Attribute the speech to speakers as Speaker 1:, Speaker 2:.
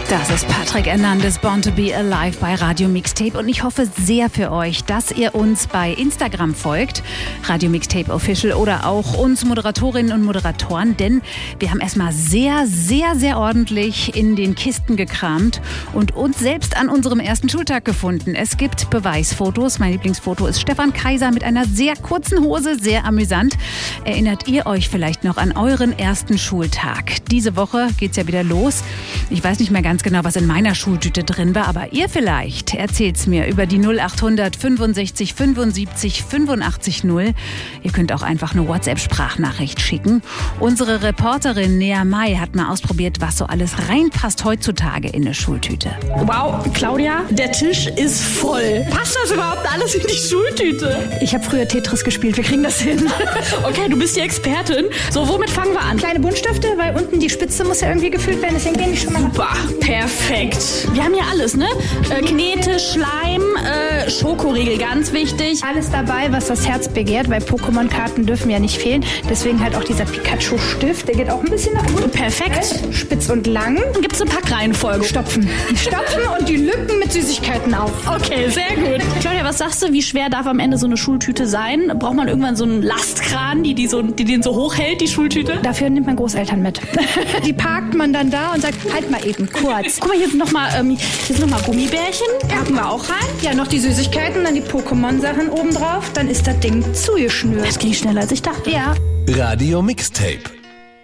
Speaker 1: Das ist Patrick Hernandez, Born to be Alive bei Radio Mixtape und ich hoffe sehr für euch, dass ihr uns bei Instagram folgt, Radio Mixtape Official oder auch uns Moderatorinnen und Moderatoren, denn wir haben erstmal sehr, sehr, sehr ordentlich in den Kisten gekramt und uns selbst an unserem ersten Schultag gefunden. Es gibt Beweisfotos. Mein Lieblingsfoto ist Stefan Kaiser mit einer sehr kurzen Hose, sehr amüsant. Erinnert ihr euch vielleicht noch an euren ersten Schultag? Diese Woche geht's ja wieder los. Ich weiß nicht mehr ganz genau, was in meiner Schultüte drin war, aber ihr vielleicht erzählt's mir über die 0800 65 75 85 0. Ihr könnt auch einfach eine WhatsApp-Sprachnachricht schicken. Unsere Reporterin Nea May hat mal ausprobiert, was so alles reinpasst heutzutage in eine Schultüte.
Speaker 2: Wow, Claudia, der Tisch ist voll. Passt das überhaupt alles in die Schultüte?
Speaker 3: Ich habe früher Tetris gespielt, wir kriegen das hin.
Speaker 2: Okay, du bist die Expertin. So, womit fangen wir an?
Speaker 3: Kleine Buntstifte, weil unten die Spitze muss ja irgendwie gefüllt werden, deswegen gehen die schon mal.
Speaker 2: Super, perfekt. Wir haben hier alles, ne? Knete, Schleim, Schokoriegel, ganz wichtig.
Speaker 3: Alles dabei, was das Herz begehrt, weil Pokémon-Karten dürfen ja nicht fehlen. Deswegen halt auch dieser Pikachu-Stift, der geht auch ein bisschen nach unten.
Speaker 2: Perfekt.
Speaker 3: Spitz und lang.
Speaker 2: Dann gibt's eine Packreihenfolge.
Speaker 3: Stopfen und die Lücken mit Süßigkeiten auf.
Speaker 2: Okay, sehr gut. Claudia, was sagst du, wie schwer darf am Ende so eine Schultüte sein? Braucht man irgendwann so einen Lastkran, die den so hochhält, die Schultüte?
Speaker 3: Dafür nimmt man Großeltern mit. Die parkt man dann da und sagt, halt mal eben, kurz.
Speaker 2: Guck mal, hier sind noch mal Gummibärchen. Packen wir auch rein.
Speaker 3: Ja, noch die Süßigkeiten, dann die Pokémon-Sachen obendrauf. Dann ist das Ding zugeschnürt.
Speaker 2: Das ging schneller, als ich dachte.
Speaker 3: Ja.
Speaker 4: Radio Mixtape.